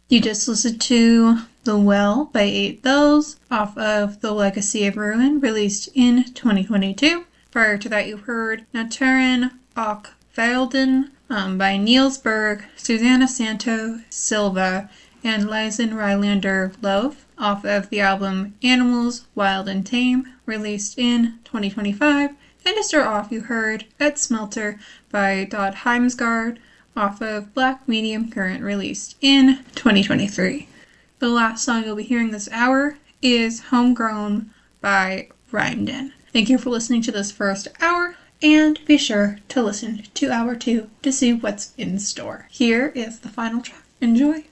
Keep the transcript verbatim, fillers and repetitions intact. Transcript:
You just listened to The Well by Eight Bells off of The Legacy of Ruin, released in twenty twenty-two. Prior to that, you heard Naturen och Velden um, by Niels Berg, Susanna Santo Silva, and Lysen Rylander Love off of the album Animals, Wild and Tame, released in twenty twenty-five. And to start off, you heard Et Smelter by Dot Heimsgaard off of Black Medium Current, released in twenty twenty-three. The last song you'll be hearing this hour is Homegrown by Rhymeden. Thank you for listening to this first hour, and be sure to listen to hour two to see what's in store. Here is the final track. Enjoy!